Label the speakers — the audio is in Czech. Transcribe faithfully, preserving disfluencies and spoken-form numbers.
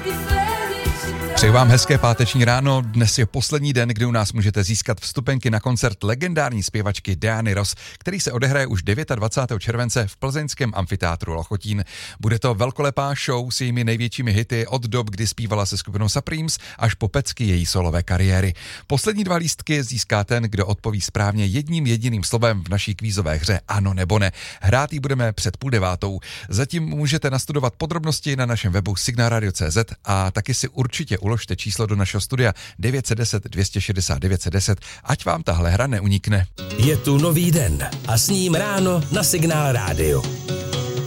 Speaker 1: Přeji vám hezké páteční ráno, dnes je poslední den, kdy u nás můžete získat vstupenky na koncert legendární zpěvačky Diany Ross, který se odehraje už dvacátého devátého července v plzeňském amfiteátru Lochotín. Bude to velkolepá show s jejími největšími hity od dob, kdy zpívala se skupinou Supremes, až po pecky její solové kariéry. Poslední dva lístky získá ten, kdo odpoví správně jedním jediným slovem v naší kvízové hře Ano nebo ne. Hrát jí budeme před půl devátou. Zatím můžete nastudovat podrobnosti na našem webu signal radio tečka cé zet a taky si určitě uložte číslo do našeho studia devět set deset dvě stě šedesát devět set deset, ať vám tahle hra neunikne.
Speaker 2: Je tu nový den a s ním ráno na Signál rádiu.